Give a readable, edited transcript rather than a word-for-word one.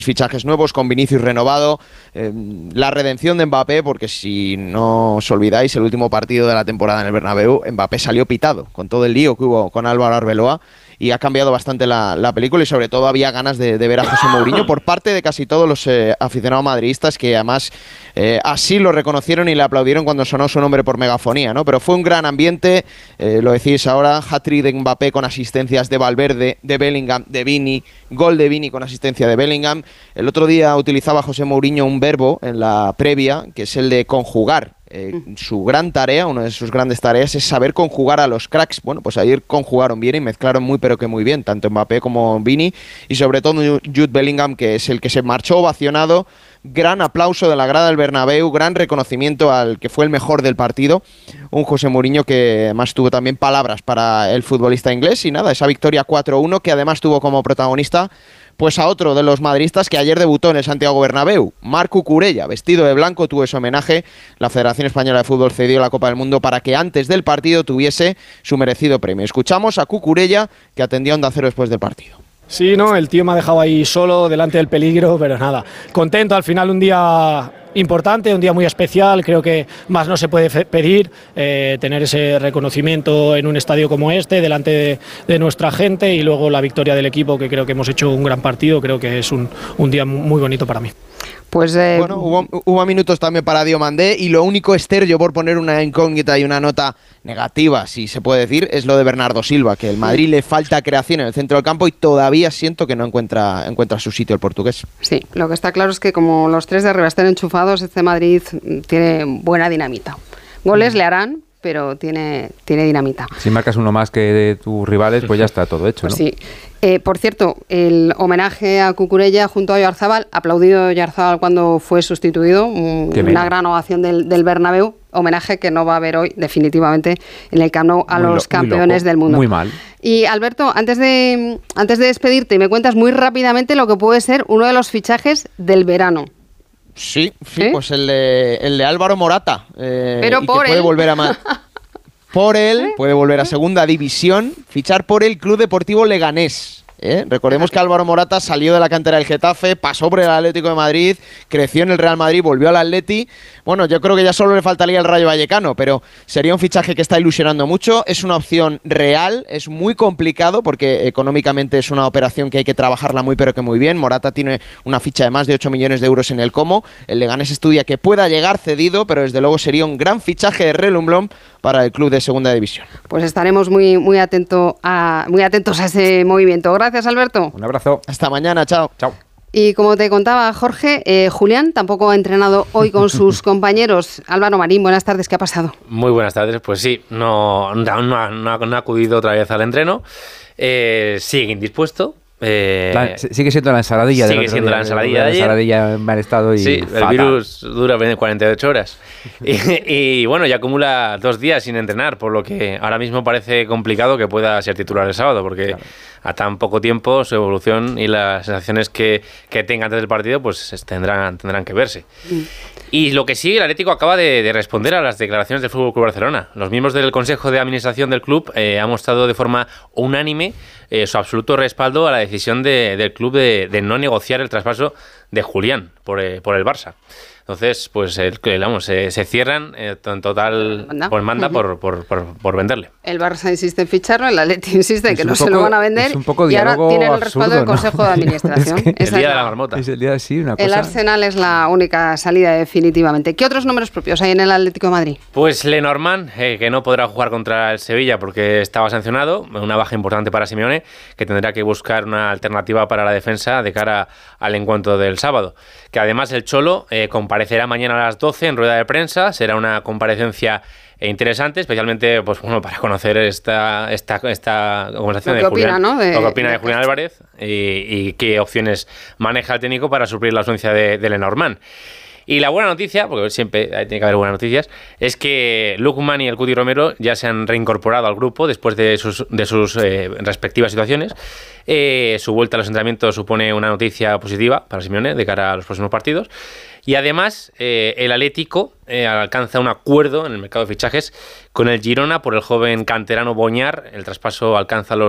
fichajes nuevos, con Vinicius renovado, la redención de Mbappé, porque si no os olvidáis, el último partido de la temporada en el Bernabéu, Mbappé salió pitado con todo el lío que hubo con Álvaro Arbeloa, y ha cambiado bastante la película, y sobre todo había ganas de ver a José Mourinho por parte de casi todos los aficionados madridistas, que además así lo reconocieron y le aplaudieron cuando sonó su nombre por megafonía, ¿no? Pero fue un gran ambiente, lo decís ahora, hat-trick de Mbappé con asistencias de Valverde, de Bellingham, de Vini, gol de Vini con asistencia de Bellingham. El otro día utilizaba José Mourinho un verbo en la previa, que es el de conjugar. Su gran tarea, una de sus grandes tareas, es saber conjugar a los cracks. Bueno, pues ayer conjugaron bien y mezclaron muy pero que muy bien, tanto Mbappé como Vini, y sobre todo Jude Bellingham, que es el que se marchó ovacionado. Gran aplauso de la grada del Bernabéu, gran reconocimiento al que fue el mejor del partido, un José Mourinho que además tuvo también palabras para el futbolista inglés, y nada, esa victoria 4-1 que además tuvo como protagonista pues a otro de los madridistas que ayer debutó en el Santiago Bernabéu, Marc Cucurella, vestido de blanco, tuvo ese homenaje. La Federación Española de Fútbol cedió la Copa del Mundo para que antes del partido tuviese su merecido premio. Escuchamos a Cucurella, que atendía a Onda Cero después del partido. Sí, no, el tío me ha dejado ahí solo, delante del peligro, pero nada, contento, al final un día importante, un día muy especial, creo que más no se puede pedir, tener ese reconocimiento en un estadio como este, delante de nuestra gente, y luego la victoria del equipo, que creo que hemos hecho un gran partido, creo que es un día muy bonito para mí. Pues bueno, hubo minutos también para Diomandé, y lo único, Esther, yo por poner una incógnita y una nota negativa, si se puede decir, es lo de Bernardo Silva, que el Madrid le falta creación en el centro del campo y todavía siento que no encuentra su sitio el portugués. Sí, lo que está claro es que como los tres de arriba están enchufados, este Madrid tiene buena dinamita. Goles le harán, pero tiene dinamita. Si marcas uno más que de tus rivales, pues ya está todo hecho, ¿no? Pues sí. Por cierto, el homenaje a Cucurella junto a Oyarzabal, aplaudido Oyarzabal cuando fue sustituido, una gran ovación del Bernabéu, homenaje que no va a haber hoy definitivamente en el Camp Nou a los campeones del mundo. Muy mal. Y Alberto, antes de despedirte, me cuentas muy rápidamente lo que puede ser uno de los fichajes del verano. Sí, pues el de Álvaro Morata. Pero y por que puede volver a por él, puede volver a segunda división, fichar por el Club Deportivo Leganés. Recordemos que Álvaro Morata salió de la cantera del Getafe, pasó por el Atlético de Madrid, creció en el Real Madrid, volvió al Atleti. Bueno, yo creo que ya solo le faltaría el Rayo Vallecano, pero sería un fichaje que está ilusionando mucho. Es una opción real, es muy complicado porque económicamente es una operación que hay que trabajarla muy pero que muy bien. Morata tiene una ficha de más de 8 millones de euros en el Como. El Leganés estudia que pueda llegar cedido, pero desde luego sería un gran fichaje de relumbrón para el club de segunda división. Pues estaremos muy atentos a ese movimiento. Gracias, Alberto. Un abrazo. Hasta mañana, chao. Chao. Y como te contaba Jorge, Julián tampoco ha entrenado hoy con sus compañeros. Álvaro Marín, buenas tardes, ¿qué ha pasado? Muy buenas tardes, pues sí, no ha acudido otra vez al entreno, sigue indispuesto. Sigue siendo la ensaladilla de ayer. La ensaladilla en mal estado y sí, fatal. El virus dura 48 horas. y bueno, ya acumula 2 días sin entrenar, por lo que ahora mismo parece complicado que pueda ser titular el sábado, porque claro, a tan poco tiempo su evolución y las sensaciones que tenga antes del partido pues tendrán que verse. Y lo que sí, el Atlético acaba de responder a las declaraciones del FC Barcelona. Los miembros del Consejo de Administración del club han mostrado de forma unánime su absoluto respaldo a la decisión del club de no negociar el traspaso de Julián por el Barça. Entonces, pues se cierran en total por venderle. El Barça insiste en ficharlo, el Atleti insiste en que no se lo van a vender y ahora tienen el respaldo del Consejo de Administración. Es el día de la marmota. Es el día, sí, una cosa. El Arsenal es la única salida definitivamente. ¿Qué otros nombres propios hay en el Atlético de Madrid? Pues Lenormand, que no podrá jugar contra el Sevilla porque estaba sancionado, una baja importante para Simeone, que tendrá que buscar una alternativa para la defensa de cara al encuentro del sábado. Que además el Cholo comparecerá mañana a las 12 en rueda de prensa. Será una comparecencia interesante, especialmente pues bueno, para conocer esta conversación de Julián, lo que opina de Julián Álvarez y qué opciones maneja el técnico para suplir la ausencia de Lenormand. Y la buena noticia, porque siempre tiene que haber buenas noticias, es que Lookman y el Cuti Romero ya se han reincorporado al grupo después de sus respectivas situaciones. Su vuelta a los entrenamientos supone una noticia positiva para Simeone de cara a los próximos partidos. Y además, el Atlético alcanza un acuerdo en el mercado de fichajes con el Girona por el joven canterano Boñar. El traspaso alcanza los